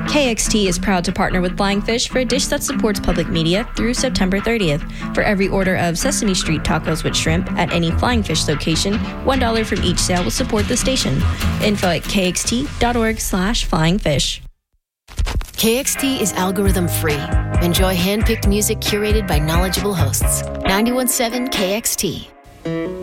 KXT is proud to partner with Flying Fish for a dish that supports public media through September 30th. For every order of Sesame Street tacos with shrimp at any Flying Fish location, $1 from each sale will support the station. Info at kxt.org/flyingfish. KXT is algorithm free. Enjoy hand-picked music curated by knowledgeable hosts. 91.7 KXT.